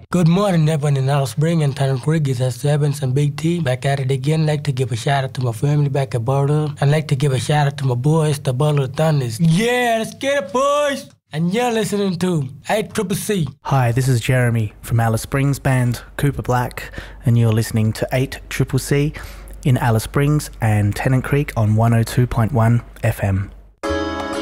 Good morning, everyone in Alice Spring and Tennant Creek. It's S7s and Big T. Back at it again. Like to give a shout out to my family back at Border. I'd like to give a shout out to my boys, the Butler Thunders. Yeah, let's get it, boys! And you're listening to 8CCC. Hi, this is Jeremy from Alice Springs band Cooper Black, and you're listening to 8CCC in Alice Springs and Tennant Creek on 102.1 FM.